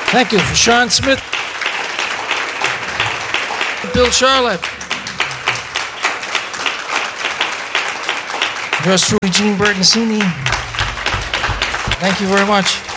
Thank you for Sean Smith, Bill Charlotte. Yours truly, Gene Bertoncini. Thank you very much.